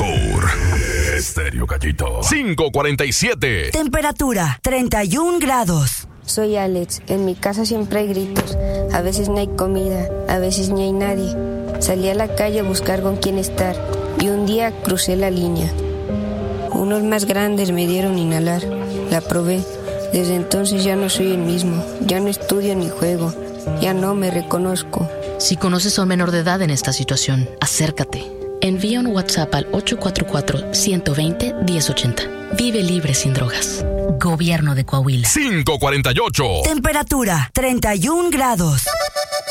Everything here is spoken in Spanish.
mejor. Estéreo Gallito. 547. Temperatura 31 grados. Soy Alex. En mi casa siempre hay gritos. A veces no hay comida, a veces ni hay nadie. Salí a la calle a buscar con quién estar y un día crucé la línea. Unos más grandes me dieron inhalar. La probé. Desde entonces ya no soy el mismo. Ya no estudio ni juego. Ya no me reconozco. Si conoces a un menor de edad en esta situación, acércate. Envía un WhatsApp al 844-120-1080. Vive libre sin drogas. Gobierno de Coahuila. 548. Temperatura 31 grados.